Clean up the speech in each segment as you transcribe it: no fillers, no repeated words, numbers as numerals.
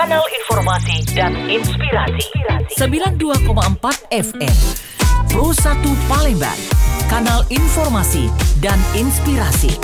kanal informasi dan inspirasi. 92,4 FM Pro 1 Palembang, kanal informasi dan inspirasi.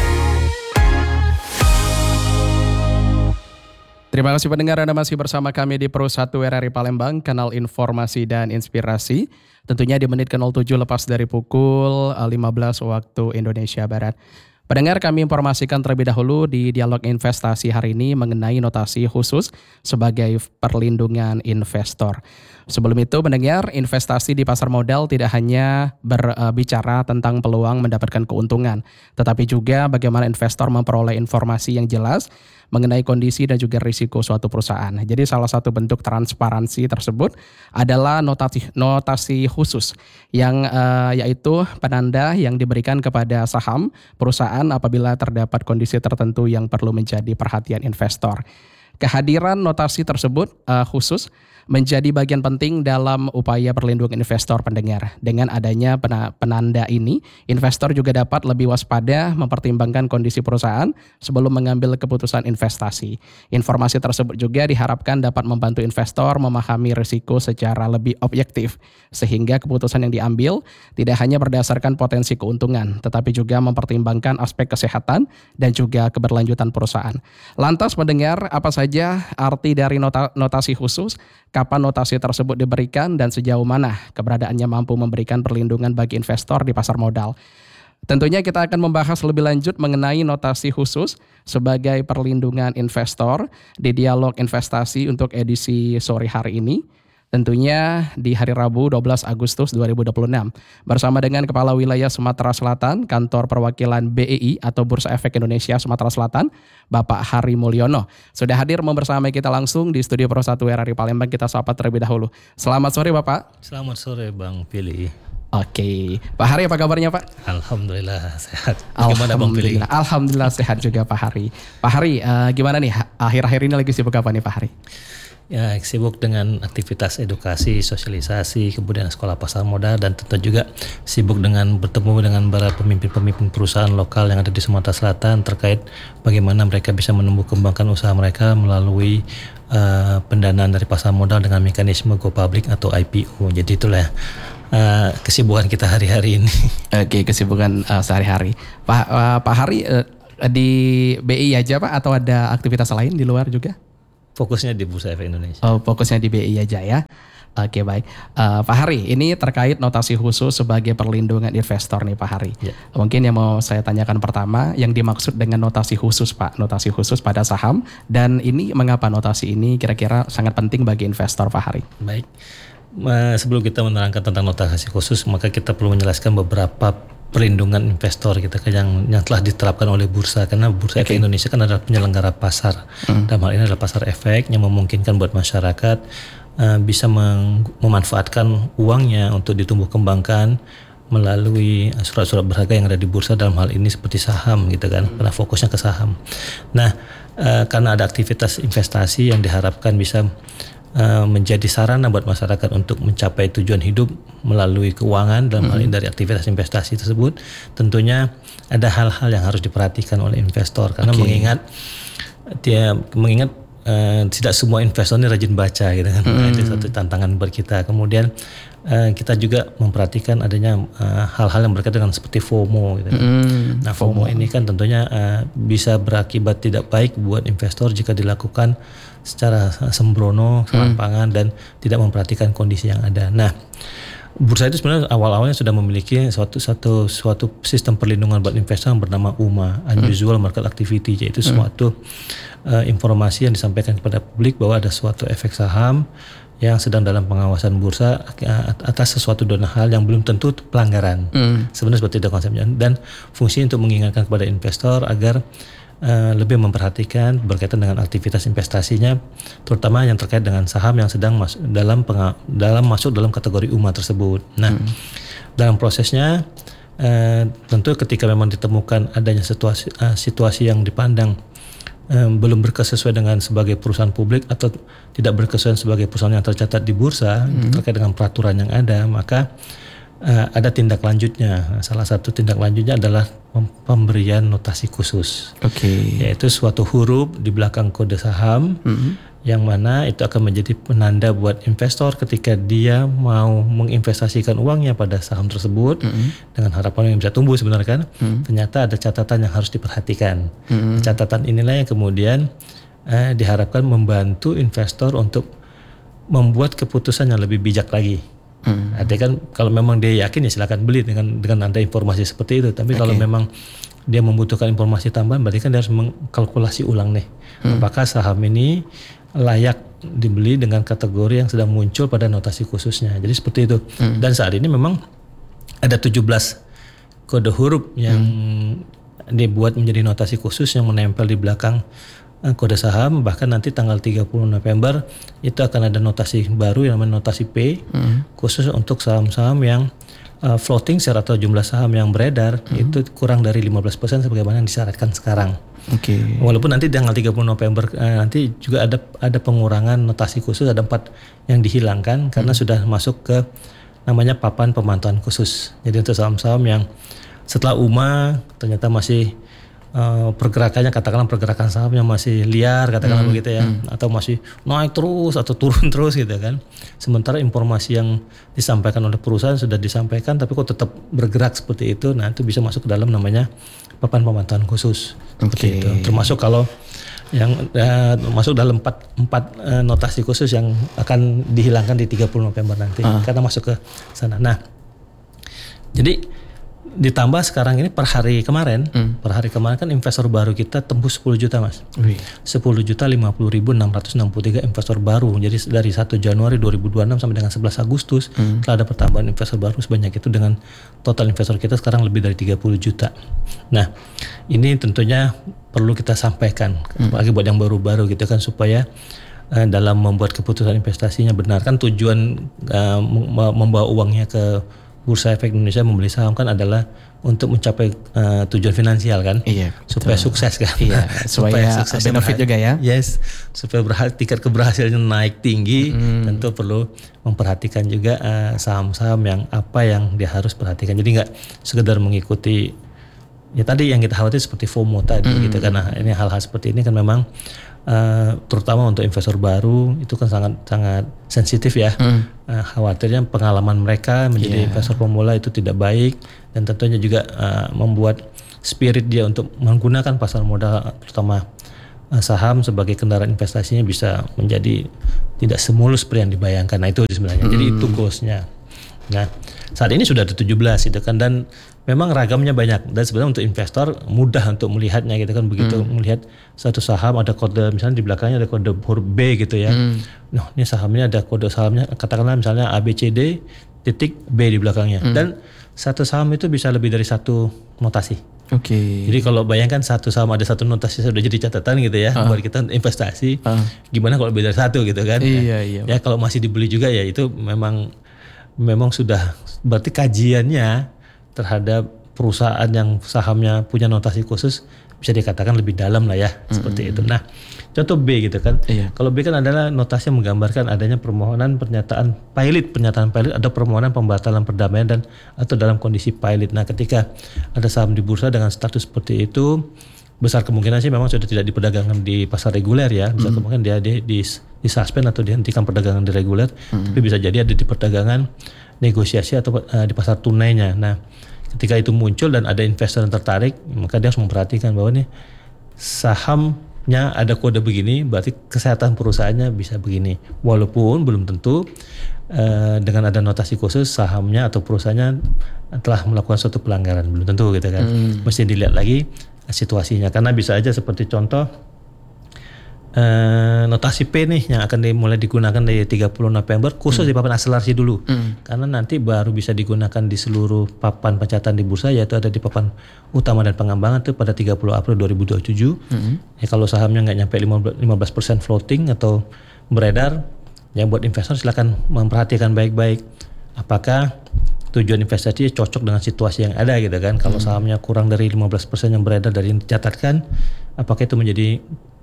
Terima kasih pendengar, Anda masih bersama kami di Pro 1 RRI Palembang, kanal informasi dan inspirasi. Tentunya di menit ke-07 lepas dari pukul 15 waktu Indonesia Barat. Pendengar, kami informasikan terlebih dahulu di dialog investasi hari ini mengenai notasi khusus sebagai perlindungan investor. Sebelum itu, pendengar, investasi di pasar modal tidak hanya berbicara tentang peluang mendapatkan keuntungan, tetapi juga bagaimana investor memperoleh informasi yang jelas mengenai kondisi dan juga risiko suatu perusahaan. Jadi salah satu bentuk transparansi tersebut adalah notasi khusus yang yaitu penanda yang diberikan kepada saham perusahaan apabila terdapat kondisi tertentu yang perlu menjadi perhatian investor. Kehadiran notasi tersebut khusus menjadi bagian penting dalam upaya perlindungan investor, pendengar. Dengan adanya penanda ini, investor juga dapat lebih waspada mempertimbangkan kondisi perusahaan sebelum mengambil keputusan investasi. Informasi tersebut juga diharapkan dapat membantu investor memahami risiko secara lebih objektif, sehingga keputusan yang diambil tidak hanya berdasarkan potensi keuntungan, tetapi juga mempertimbangkan aspek kesehatan dan juga keberlanjutan perusahaan. Lantas, pendengar, apa saja arti dari notasi khusus? Kapan notasi tersebut diberikan dan sejauh mana keberadaannya mampu memberikan perlindungan bagi investor di pasar modal. Tentunya kita akan membahas lebih lanjut mengenai notasi khusus sebagai perlindungan investor di dialog investasi untuk edisi sore hari ini. Tentunya di hari Rabu 12 Agustus 2026 bersama dengan Kepala Wilayah Sumatera Selatan Kantor Perwakilan BEI atau Bursa Efek Indonesia Sumatera Selatan, Bapak Hari Mulyono. Sudah hadir membersamai kita langsung di studio Pro 1 RRI Palembang. Kita sapa terlebih dahulu. Selamat sore Bapak. Selamat sore Bang Pili. Oke, Pak Hari apa kabarnya Pak? Alhamdulillah sehat. Gimana Bang Pili? Alhamdulillah sehat juga Pak Hari. Pak Hari, gimana nih akhir-akhir ini lagi sibuk apa nih Pak Hari? Ya, sibuk dengan aktivitas edukasi, sosialisasi, kemudian sekolah pasar modal, dan tentu juga sibuk dengan bertemu dengan para pemimpin-pemimpin perusahaan lokal yang ada di Sumatera Selatan terkait bagaimana mereka bisa menumbuh kembangkan usaha mereka melalui pendanaan dari pasar modal dengan mekanisme go public atau IPO. Jadi itulah kesibukan kita hari-hari ini. Oke, kesibukan sehari-hari. Pak Hari di BI aja Pak atau ada aktivitas lain di luar juga? Fokusnya di Bursa Efek Indonesia. Oh, fokusnya di BI aja ya. Oke, baik. Pak Hari, ini terkait notasi khusus sebagai perlindungan investor nih Pak Hari. Ya. Mungkin yang mau saya tanyakan pertama, yang dimaksud dengan notasi khusus Pak, notasi khusus pada saham, dan ini mengapa notasi ini kira-kira sangat penting bagi investor Pak Hari? Baik, sebelum kita menerangkan tentang notasi khusus, maka kita perlu menjelaskan beberapa perlindungan investor kita yang telah diterapkan oleh bursa, karena Bursa Efek Indonesia kan adalah penyelenggara pasar. Dalam hal ini adalah pasar efek yang memungkinkan buat masyarakat bisa memanfaatkan uangnya untuk ditumbuh kembangkan melalui surat-surat berharga yang ada di bursa, dalam hal ini seperti saham gitu kan, karena fokusnya ke saham. Nah, karena ada aktivitas investasi yang diharapkan bisa menjadi sarana buat masyarakat untuk mencapai tujuan hidup melalui keuangan, dalam hal ini dari aktivitas investasi tersebut, tentunya ada hal-hal yang harus diperhatikan oleh investor, karena mengingat tidak semua investor ini rajin baca gitu kan. Itu satu tantangan buat kita. Kemudian kita juga memperhatikan adanya hal-hal yang berkaitan dengan seperti FOMO gitu kan. Nah, FOMO ini kan tentunya bisa berakibat tidak baik buat investor jika dilakukan secara sembrono, serampangan, dan tidak memperhatikan kondisi yang ada. Nah, bursa itu sebenarnya awal-awalnya sudah memiliki suatu sistem perlindungan buat investor yang bernama UMA, Unusual Market Activity, yaitu suatu informasi yang disampaikan kepada publik bahwa ada suatu efek saham yang sedang dalam pengawasan bursa atas sesuatu dan hal yang belum tentu pelanggaran. Sebenarnya seperti itu konsepnya, dan fungsi untuk mengingatkan kepada investor agar lebih memperhatikan berkaitan dengan aktivitas investasinya, terutama yang terkait dengan saham yang sedang masuk dalam kategori UMA tersebut. Nah, dalam prosesnya tentu ketika memang ditemukan adanya situasi yang dipandang belum berkesesuaian dengan sebagai perusahaan publik atau tidak berkesesuaian sebagai perusahaan yang tercatat di bursa terkait dengan peraturan yang ada, maka ada tindak lanjutnya. Salah satu tindak lanjutnya adalah pemberian notasi khusus. Yaitu suatu huruf di belakang kode saham yang mana itu akan menjadi penanda buat investor ketika dia mau menginvestasikan uangnya pada saham tersebut dengan harapan yang bisa tumbuh sebenarnya kan. Ternyata ada catatan yang harus diperhatikan. Catatan inilah yang kemudian diharapkan membantu investor untuk membuat keputusan yang lebih bijak lagi. Artinya kan kalau memang dia yakin ya silakan beli dengan ada informasi seperti itu. Tapi kalau memang dia membutuhkan informasi tambahan, berarti kan dia harus mengkalkulasi ulang nih. Apakah saham ini layak dibeli dengan kategori yang sedang muncul pada notasi khususnya. Jadi seperti itu. Dan saat ini memang ada 17 kode huruf yang dibuat menjadi notasi khusus yang menempel di belakang kode saham. Bahkan nanti tanggal 30 November itu akan ada notasi baru yang namanya notasi P khusus untuk saham-saham yang floating share atau jumlah saham yang beredar itu kurang dari 15% sebagaimana yang disyaratkan sekarang. Walaupun nanti tanggal 30 November nanti juga ada pengurangan notasi khusus, ada 4 yang dihilangkan karena sudah masuk ke namanya papan pemantauan khusus. Jadi untuk saham-saham yang setelah UMA ternyata masih pergerakannya, katakanlah pergerakan sahamnya masih liar, katakanlah begitu ya, atau masih naik terus atau turun terus gitu kan. Sementara informasi yang disampaikan oleh perusahaan sudah disampaikan, tapi kok tetap bergerak seperti itu, nah itu bisa masuk ke dalam namanya papan pemantauan khusus. Seperti itu. Termasuk kalau yang masuk dalam 4 notasi khusus yang akan dihilangkan di 30 November nanti karena masuk ke sana. Nah, jadi ditambah sekarang ini per hari kemarin kan investor baru kita tembus 10 juta mas. 10.050.663 investor baru. Jadi dari 1 Januari 2026 sampai dengan 11 Agustus telah ada pertambahan investor baru sebanyak itu, dengan total investor kita sekarang lebih dari 30 juta. Nah ini tentunya perlu kita sampaikan apalagi buat yang baru-baru gitu kan, supaya dalam membuat keputusan investasinya benar. Kan tujuan membawa uangnya ke Bursa Efek Indonesia membeli saham kan adalah untuk mencapai tujuan finansial kan, supaya sukses kan, supaya benefit juga ya. Yes, supaya tingkat keberhasilannya naik tinggi, tentu perlu memperhatikan juga saham-saham yang apa yang dia harus perhatikan. Jadi nggak sekedar mengikuti ya tadi yang kita khawatir seperti FOMO tadi gitu. Karena ini hal-hal seperti ini kan memang terutama untuk investor baru itu kan sangat sensitif ya. Khawatirnya pengalaman mereka menjadi investor pemula itu tidak baik, dan tentunya juga membuat spirit dia untuk menggunakan pasar modal terutama saham sebagai kendaraan investasinya bisa menjadi tidak semulus seperti yang dibayangkan. Nah itu sebenarnya. Jadi itu goalsnya. Nah saat ini sudah ada 17 itu kan, dan memang ragamnya banyak, dan sebenarnya untuk investor mudah untuk melihatnya gitu kan. Begitu melihat satu saham ada kode, misalnya di belakangnya ada kode huruf B gitu ya. Nah ini sahamnya ada kode sahamnya, katakanlah misalnya ABCD titik B di belakangnya. Dan satu saham itu bisa lebih dari satu notasi. Jadi kalau bayangkan satu saham ada satu notasi sudah jadi catatan gitu ya buat kita investasi. Gimana kalau lebih dari satu gitu kan? Ya kalau masih dibeli juga ya itu memang sudah berarti kajiannya terhadap perusahaan yang sahamnya punya notasi khusus bisa dikatakan lebih dalam lah ya, seperti itu. Nah contoh B gitu kan, kalau B kan adalah notasi yang menggambarkan adanya pernyataan pilot atau permohonan pembatalan perdamaian dan atau dalam kondisi pilot. Nah ketika ada saham di bursa dengan status seperti itu, besar kemungkinan sih memang sudah tidak diperdagangkan di pasar reguler ya. Bisa kemungkinan dia di suspend atau dihentikan perdagangan di reguler, tapi bisa jadi ada di perdagangan negosiasi atau di pasar tunainya. Nah ketika itu muncul dan ada investor yang tertarik, maka dia harus memperhatikan bahwa nih sahamnya ada kode begini, berarti kesehatan perusahaannya bisa begini. Walaupun belum tentu dengan ada notasi khusus sahamnya atau perusahaannya telah melakukan suatu pelanggaran, belum tentu gitu kan. Mesti dilihat lagi situasinya, karena bisa aja seperti contoh notasi P nih yang akan mulai digunakan dari 30 November khusus di papan akselerasi dulu, karena nanti baru bisa digunakan di seluruh papan pencatatan di bursa, yaitu ada di papan utama dan pengembangan itu pada 30 April 2027. Ya, kalau sahamnya nggak nyampe 15% floating atau beredar, ya buat investor silakan memperhatikan baik-baik apakah tujuan investasi cocok dengan situasi yang ada gitu kan. Kalau sahamnya kurang dari 15% yang beredar dari yang dicatatkan, apakah itu menjadi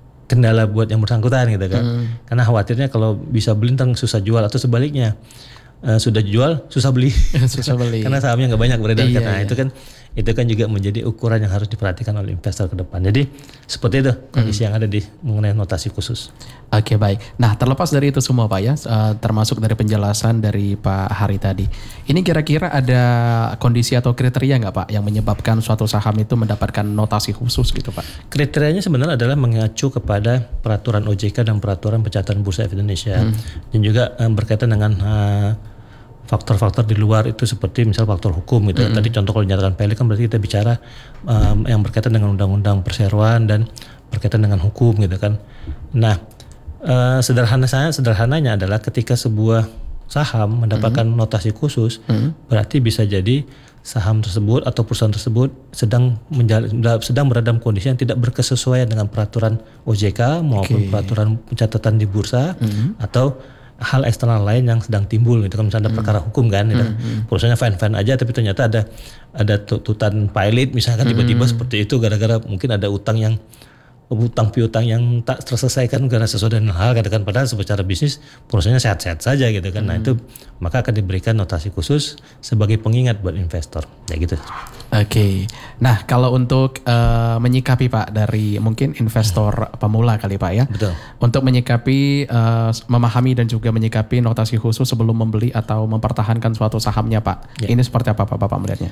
kendala buat yang bersangkutan gitu kan. Karena khawatirnya kalau bisa beli ntar susah jual, atau sebaliknya sudah jual susah beli. Susah beli. Karena sahamnya nggak banyak beredar. Iya, Nah, iya. itu kan juga menjadi ukuran yang harus diperhatikan oleh investor ke depan. Jadi seperti itu kondisi yang ada di mengenai notasi khusus. Oke, baik. Nah, terlepas dari itu semua Pak ya, termasuk dari penjelasan dari Pak Hari tadi. Ini kira-kira ada kondisi atau kriteria nggak Pak yang menyebabkan suatu saham itu mendapatkan notasi khusus gitu Pak? Kriterianya sebenarnya adalah mengacu kepada peraturan OJK dan peraturan pencatatan bursa efek Indonesia, dan juga berkaitan dengan faktor-faktor di luar itu seperti misal faktor hukum gitu. Tadi contoh kalau dinyatakan valid kan berarti kita bicara yang berkaitan dengan undang-undang perseroan dan berkaitan dengan hukum gitu kan. Nah, sederhananya adalah ketika sebuah saham mendapatkan notasi khusus, berarti bisa jadi saham tersebut atau perusahaan tersebut sedang berada dalam kondisi yang tidak berkesesuaian dengan peraturan OJK maupun peraturan pencatatan di bursa atau hal eksternal lain yang sedang timbul gitu kan, misalnya ada perkara hukum kan gitu. Perusahaannya fine aja tapi ternyata ada tuntutan pilot misalkan tiba-tiba seperti itu gara-gara mungkin ada utang piutang yang tak terselesaikan karena sesuai dengan hal katakan, padahal secara bisnis perusahaannya sehat-sehat saja gitu kan. Nah, itu maka akan diberikan notasi khusus sebagai pengingat buat investor ya gitu. Oke. Nah, kalau untuk menyikapi Pak dari mungkin investor pemula kali Pak ya. Betul. Untuk menyikapi memahami dan juga menyikapi notasi khusus sebelum membeli atau mempertahankan suatu sahamnya Pak. Ini seperti apa Bapak melihatnya?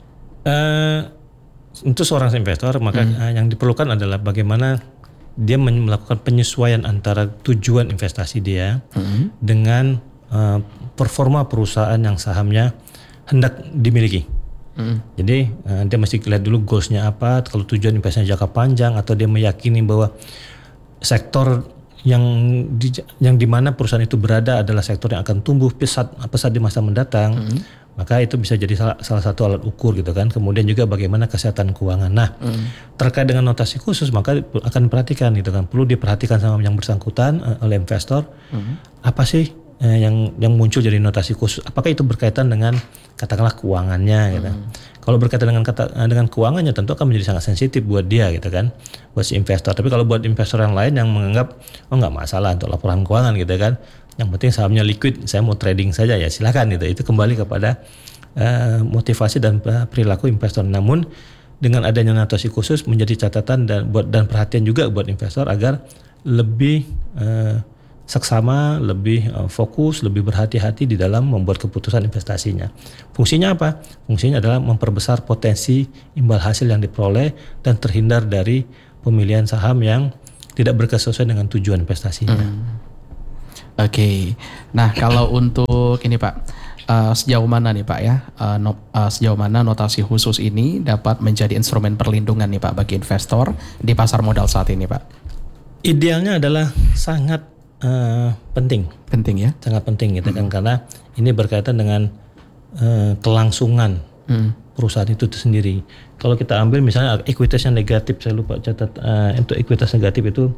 Untuk seorang investor maka yang diperlukan adalah bagaimana dia melakukan penyesuaian antara tujuan investasi dia dengan performa perusahaan yang sahamnya hendak dimiliki. Jadi dia mesti lihat dulu goalsnya apa, kalau tujuan investasi jangka panjang atau dia meyakini bahwa sektor yang di mana perusahaan itu berada adalah sektor yang akan tumbuh pesat di masa mendatang. Maka itu bisa jadi salah satu alat ukur gitu kan. Kemudian juga bagaimana kesehatan keuangan. Nah, terkait dengan notasi khusus maka akan diperhatikan gitu kan. Perlu diperhatikan sama yang bersangkutan oleh investor. Apa sih yang muncul jadi notasi khusus? Apakah itu berkaitan dengan katakanlah keuangannya gitu. Kalau berkaitan dengan keuangannya tentu akan menjadi sangat sensitif buat dia gitu kan, buat si investor. Tapi kalau buat investor yang lain yang menganggap nggak masalah untuk laporan keuangan gitu kan, yang penting sahamnya liquid, saya mau trading saja ya silakan gitu. Itu kembali kepada motivasi dan perilaku investor. Namun dengan adanya notasi khusus menjadi catatan dan perhatian juga buat investor agar lebih seksama, lebih fokus, lebih berhati-hati di dalam membuat keputusan investasinya. Fungsinya apa? Fungsinya adalah memperbesar potensi imbal hasil yang diperoleh dan terhindar dari pemilihan saham yang tidak berkesesuaian dengan tujuan investasinya. Oke. Nah, kalau untuk ini Pak, sejauh mana nih Pak ya, sejauh mana notasi khusus ini dapat menjadi instrumen perlindungan nih Pak bagi investor di pasar modal saat ini Pak? Idealnya adalah sangat penting ya, sangat penting gitu kan, karena ini berkaitan dengan kelangsungan perusahaan itu sendiri. Kalau kita ambil misalnya ekuitas yang negatif, saya lupa catat untuk ekuitas negatif itu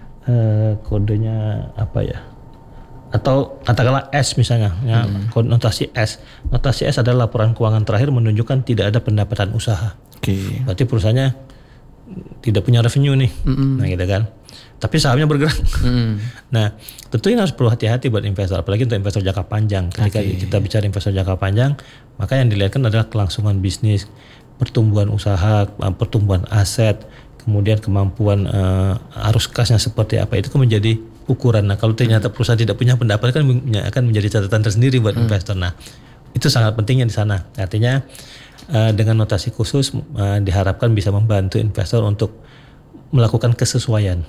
kodenya apa ya? Atau katakanlah S misalnya, ya, notasi S. Notasi S adalah laporan keuangan terakhir menunjukkan tidak ada pendapatan usaha. Berarti perusahaannya tidak punya revenue nih, nah gitu kan. Tapi sahamnya bergerak. Nah, tentu ini harus perlu hati-hati buat investor, apalagi untuk investor jangka panjang. Ketika kita bicara investor jangka panjang, maka yang dilihatkan adalah kelangsungan bisnis, pertumbuhan usaha, pertumbuhan aset, kemudian kemampuan arus kasnya seperti apa. Itu kan menjadi ukuran. Nah, kalau ternyata perusahaan tidak punya pendapatan kan akan menjadi catatan tersendiri buat investor. Nah, itu sangat pentingnya di sana. Artinya dengan notasi khusus diharapkan bisa membantu investor untuk melakukan kesesuaian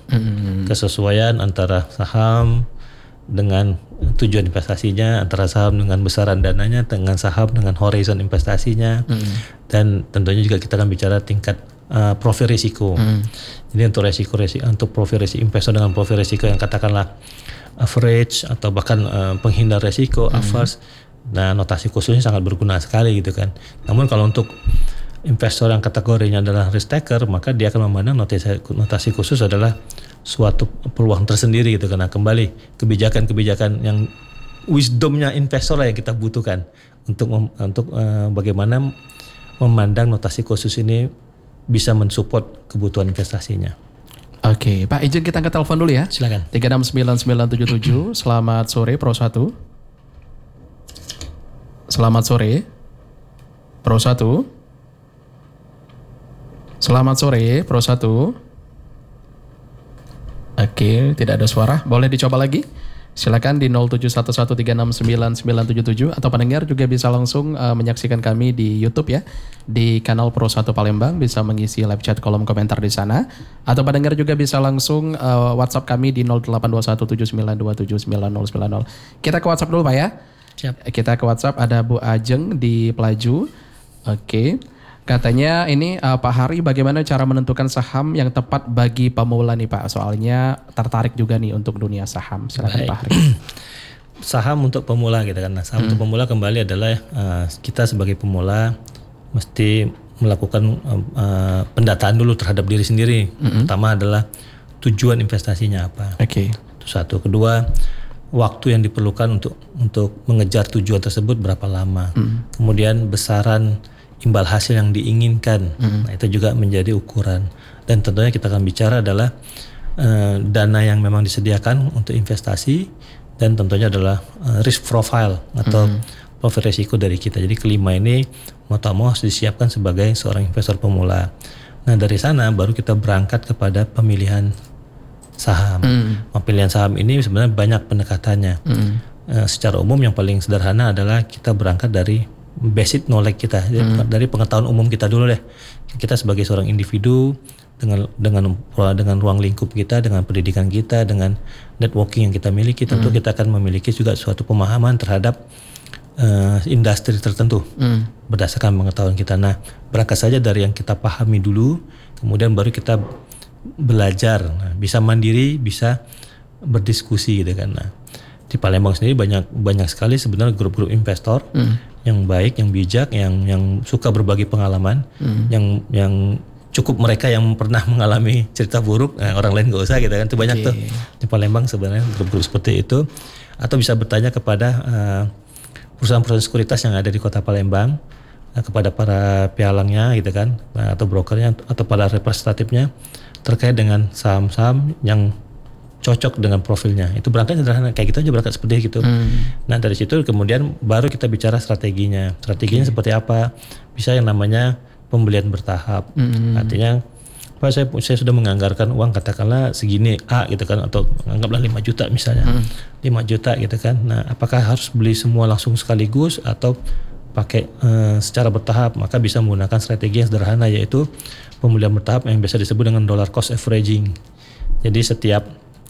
antara saham dengan tujuan investasinya, antara saham dengan besaran dananya, dengan saham dengan horizon investasinya, dan tentunya juga kita akan bicara tingkat profil risiko. Jadi untuk profil risiko investor dengan profil risiko yang katakanlah average atau bahkan penghindar risiko averse, nah notasi khususnya sangat berguna sekali gitu kan. Namun kalau untuk investor yang kategorinya adalah risk taker, maka dia akan memandang notasi khusus adalah suatu peluang tersendiri gitu. Karena kembali kebijakan-kebijakan yang wisdomnya investor lah yang kita butuhkan untuk bagaimana memandang notasi khusus ini bisa mensupport kebutuhan investasinya. Oke, Pak izin kita angkat telepon dulu ya. Silakan. 369977. Selamat sore Pro 1. Selamat sore. Pro 1. Selamat sore, Pro 1. Oke, tidak ada suara. Boleh dicoba lagi? Silakan di 0711369977 atau pendengar juga bisa langsung menyaksikan kami di YouTube ya, di kanal Pro 1 Palembang, bisa mengisi live chat kolom komentar di sana, atau pendengar juga bisa langsung WhatsApp kami di 082179279090. Kita ke WhatsApp dulu Pak ya. Siap. Kita ke WhatsApp, ada Bu Ajeng di Pelaju. Oke. Katanya ini Pak Hari, bagaimana cara menentukan saham yang tepat bagi pemula nih Pak? Soalnya tertarik juga nih untuk dunia saham. Silakan Pak Hari. Saham untuk pemula gitu kan. Nah, saham untuk pemula kembali adalah kita sebagai pemula mesti melakukan pendataan dulu terhadap diri sendiri. Pertama adalah tujuan investasinya apa. Oke. Itu satu. Kedua, waktu yang diperlukan untuk mengejar tujuan tersebut berapa lama. Kemudian besaran imbal hasil yang diinginkan. Nah, itu juga menjadi ukuran. Dan tentunya kita akan bicara adalah dana yang memang disediakan untuk investasi, dan tentunya adalah risk profile atau profil risiko dari kita. Jadi kelima ini mau tak mau harus disiapkan sebagai seorang investor pemula. Nah, dari sana baru kita berangkat kepada pemilihan saham. Pemilihan saham ini sebenarnya banyak pendekatannya. Secara umum yang paling sederhana adalah kita berangkat dari basic knowledge kita, dari pengetahuan umum kita dulu deh. Kita sebagai seorang individu dengan ruang lingkup kita, dengan pendidikan kita, dengan networking yang kita miliki, tentu kita akan memiliki juga suatu pemahaman terhadap industri tertentu berdasarkan pengetahuan kita. Nah, berangkat saja dari yang kita pahami dulu, kemudian baru kita belajar. Nah, bisa mandiri, bisa berdiskusi gitu kan. Nah, di Palembang sendiri banyak sekali sebenarnya grup-grup investor yang baik, yang bijak, yang suka berbagi pengalaman, yang cukup mereka yang pernah mengalami cerita buruk, orang lain nggak usah gitu kan. Itu banyak tuh di Palembang sebenarnya grup-grup seperti itu. Atau bisa bertanya kepada perusahaan-perusahaan sekuritas yang ada di Kota Palembang, kepada para pialangnya gitu kan, atau brokernya atau para representatifnya terkait dengan saham-saham yang cocok dengan profilnya. Itu berangkat sederhana, kayak gitu aja, berangkat seperti itu. Nah, dari situ kemudian baru kita bicara strateginya. Strateginya seperti apa? Bisa yang namanya pembelian bertahap. Artinya Pak, saya sudah menganggarkan uang katakanlah segini A gitu kan, atau anggaplah 5 juta misalnya. 5 juta gitu kan. Nah, apakah harus beli semua langsung sekaligus atau pakai secara bertahap? Maka bisa menggunakan strategi yang sederhana, yaitu pembelian bertahap yang biasa disebut dengan dollar cost averaging. Jadi setiap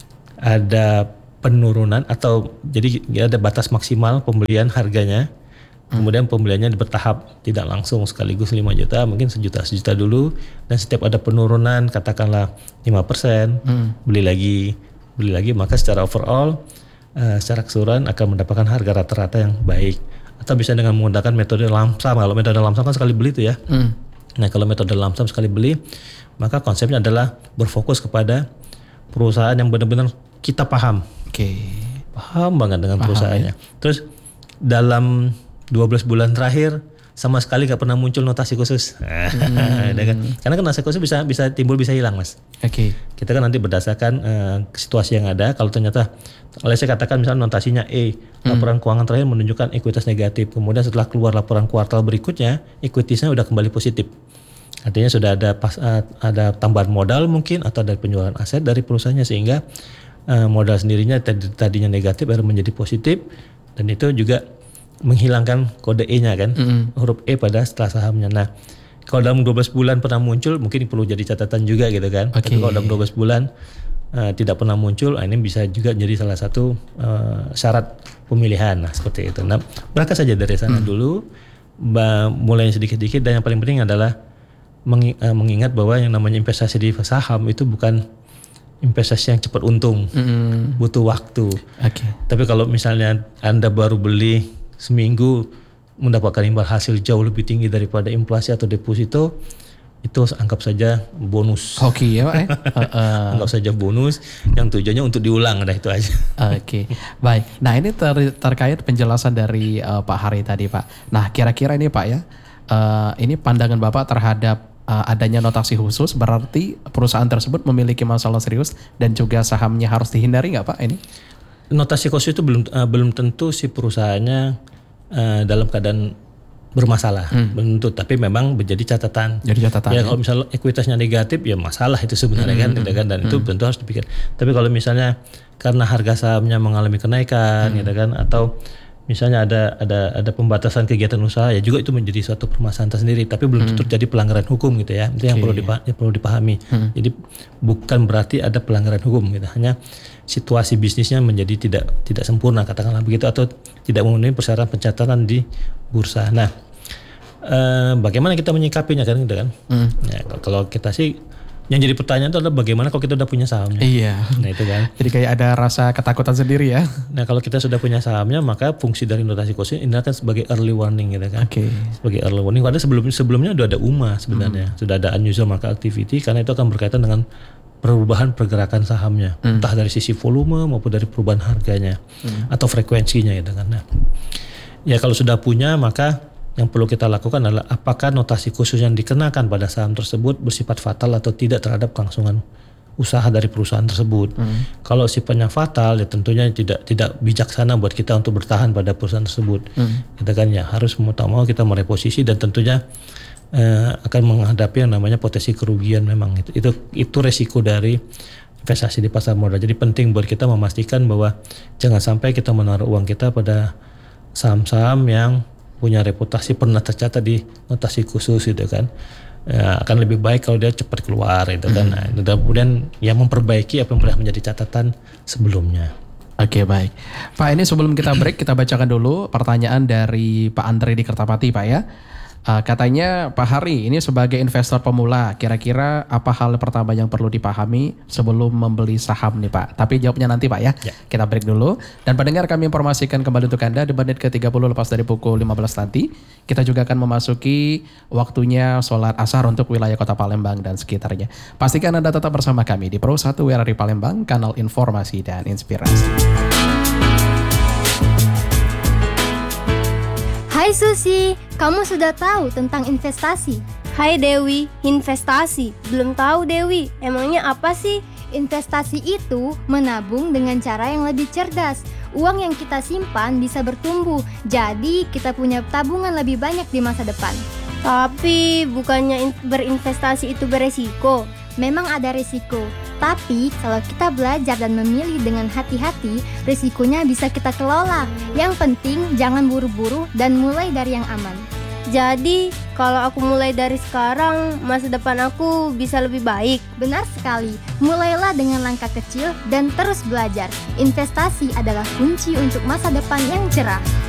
ada penurunan atau jadi ada batas maksimal pembelian harganya, kemudian pembeliannya bertahap, tidak langsung sekaligus 5 juta, mungkin sejuta dulu, dan setiap ada penurunan katakanlah 5%, beli lagi, maka secara overall secara keseluruhan akan mendapatkan harga rata-rata yang baik. Atau bisa dengan menggunakan metode lamsam. Kalau metode lamsam kan sekali beli itu ya. Nah, kalau metode lamsam sekali beli, maka konsepnya adalah berfokus kepada perusahaan yang benar-benar kita paham. Paham banget dengan perusahaannya. Terus dalam 12 bulan terakhir sama sekali gak pernah muncul notasi khusus. Karena kan notasi khusus bisa timbul, bisa hilang, Mas. Kita kan nanti berdasarkan situasi yang ada. Kalau ternyata, kalau saya katakan misalnya notasinya E, laporan keuangan terakhir menunjukkan ekuitas negatif. Kemudian setelah keluar laporan kuartal berikutnya, ekuitasnya udah kembali positif. Artinya sudah ada tambahan modal mungkin, atau ada penjualan aset dari perusahaannya, sehingga modal sendirinya tadinya negatif baru menjadi positif, dan itu juga menghilangkan kode E-nya kan, huruf E pada setelah sahamnya. Nah, kalau dalam 12 bulan pernah muncul, mungkin perlu jadi catatan juga gitu kan. Tapi kalau dalam 12 bulan tidak pernah muncul, ini bisa juga jadi salah satu syarat pemilihan. Nah, seperti itu. Nah, berangkat saja dari sana dulu, mulai sedikit-sedikit, dan yang paling penting adalah mengingat bahwa yang namanya investasi di saham itu bukan investasi yang cepat untung, butuh waktu. Tapi kalau misalnya Anda baru beli seminggu mendapatkan imbal hasil jauh lebih tinggi daripada inflasi atau deposito, itu anggap saja bonus. Ya Pak. Anggap saja bonus yang tujuannya untuk diulang, dah itu aja. Baik. Nah, ini terkait penjelasan dari Pak Hari tadi Pak. Nah, kira-kira ini Pak ya, ini pandangan Bapak terhadap adanya notasi khusus, berarti perusahaan tersebut memiliki masalah serius dan juga sahamnya harus dihindari nggak Pak ini? Notasi khusus itu belum tentu si perusahaannya dalam keadaan bermasalah, menuntut, tapi memang menjadi catatan. Jadi catatan. Ya kalau misalnya ekuitasnya negatif, ya masalah itu sebenarnya kan, gitu kan, dan itu tentu harus dipikir. Tapi kalau misalnya karena harga sahamnya mengalami kenaikan, gitu kan, atau misalnya ada pembatasan kegiatan usaha, ya juga itu menjadi suatu permasalahan tersendiri. Tapi belum tentu terjadi pelanggaran hukum, gitu ya. Itu yang perlu dipahami. Jadi bukan berarti ada pelanggaran hukum, gitu. Hanya situasi bisnisnya menjadi tidak sempurna, katakanlah begitu, atau tidak memenuhi persyaratan pencatatan di bursa. Nah, bagaimana kita menyikapinya kan, gitu kan? Ya, kalau kita sih, yang jadi pertanyaan itu adalah bagaimana kalau kita udah punya sahamnya. Iya. Nah itu kan. Jadi kayak ada rasa ketakutan sendiri ya. Nah kalau kita sudah punya sahamnya, maka fungsi dari notasi khusus ini akan sebagai early warning, gitu kan. Sebagai early warning. Padahal sebelumnya udah ada UMA sebenarnya, sudah ada unusual market activity, karena itu akan berkaitan dengan perubahan pergerakan sahamnya, entah dari sisi volume maupun dari perubahan harganya atau frekuensinya, gitu kan. Nah, ya kalau sudah punya, maka yang perlu kita lakukan adalah apakah notasi khusus yang dikenakan pada saham tersebut bersifat fatal atau tidak terhadap kelangsungan usaha dari perusahaan tersebut. Kalau sifatnya fatal, ya tentunya tidak bijaksana buat kita untuk bertahan pada perusahaan tersebut. Kita kan ya harus mau tak mau kita mereposisi, dan tentunya akan menghadapi yang namanya potensi kerugian. Memang itu resiko dari investasi di pasar modal. Jadi penting buat kita memastikan bahwa jangan sampai kita menaruh uang kita pada saham-saham yang punya reputasi pernah tercatat di notasi khusus, gitu kan. Ya, akan lebih baik kalau dia cepat keluar, gitu kan. Nah, dan kemudian ya memperbaiki apa yang pernah menjadi catatan sebelumnya. Oke, baik. Pak, ini sebelum kita break, kita bacakan dulu pertanyaan dari Pak Andre di Kertapati, Pak ya. Katanya Pak Hari, ini sebagai investor pemula, kira-kira apa hal pertama yang perlu dipahami sebelum membeli saham nih Pak? Tapi jawabnya nanti Pak ya. Kita break dulu. Dan pendengar, kami informasikan kembali untuk Anda di menit ke-30 lepas dari pukul 15 nanti. Kita juga akan memasuki waktunya sholat asar untuk wilayah Kota Palembang dan sekitarnya. Pastikan Anda tetap bersama kami di Pro 1 RRI Palembang, kanal informasi dan inspirasi. Hai Susi, kamu sudah tahu tentang investasi? Hai Dewi, investasi? Belum tahu Dewi, emangnya apa sih? Investasi itu menabung dengan cara yang lebih cerdas. Uang yang kita simpan bisa bertumbuh, jadi kita punya tabungan lebih banyak di masa depan. Tapi bukannya berinvestasi itu beresiko? Memang ada risiko, tapi kalau kita belajar dan memilih dengan hati-hati, risikonya bisa kita kelola. Yang penting jangan buru-buru dan mulai dari yang aman. Jadi kalau aku mulai dari sekarang, masa depan aku bisa lebih baik. Benar sekali, mulailah dengan langkah kecil dan terus belajar. Investasi adalah kunci untuk masa depan yang cerah.